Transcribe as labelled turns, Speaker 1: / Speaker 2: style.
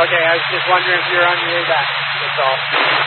Speaker 1: Okay, I was just wondering if you were on your way back. That's all.